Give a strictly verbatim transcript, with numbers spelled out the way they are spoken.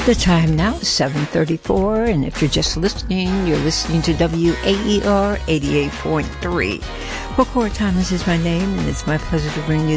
The time now is seven thirty-four, and if you're just listening, you're listening to W A E R eighty-eight point three. Pocahontas is my name, and it's my pleasure to bring you